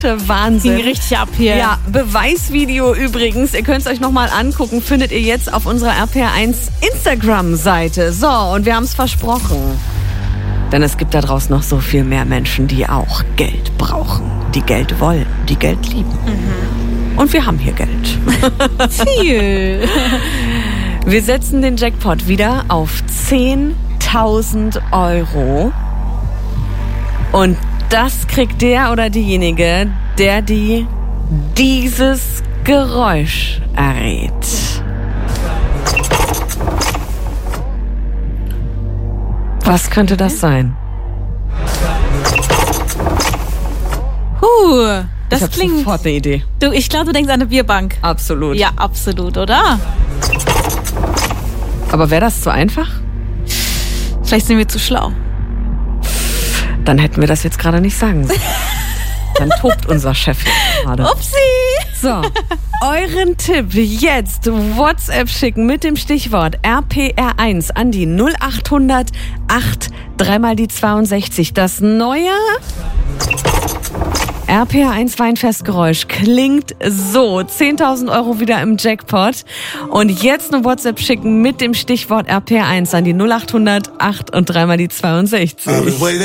Wahnsinn. Ging richtig ab hier. Ja, Beweisvideo übrigens. Ihr könnt es euch nochmal angucken. Findet ihr jetzt auf unserer RPR1 Instagram-Seite. So, und wir haben es versprochen. Denn es gibt da draußen noch so viel mehr Menschen, die auch Geld brauchen. Die Geld wollen, die Geld lieben. Und wir haben hier Geld. Viel. Wir setzen den Jackpot wieder auf 10.000 Euro. Und das kriegt der oder diejenige, der dieses Geräusch errät. Was könnte das sein? Das Ich hab klingt... sofort eine Idee. Du, ich glaube, du denkst an eine Bierbank. Absolut. Ja, absolut, oder? Aber wäre das zu einfach? Vielleicht sind wir zu schlau. Dann hätten wir das jetzt gerade nicht sagen sollen. Dann tobt unser Chef jetzt gerade. Upsi! So, euren Tipp jetzt WhatsApp schicken mit dem Stichwort RPR1 an die 0800 8 3 die 62. Das neue RPR1 Weinfestgeräusch klingt so. 10.000 Euro wieder im Jackpot. Und jetzt eine WhatsApp schicken mit dem Stichwort RPR1 an die 0800 8 und 3 die 62.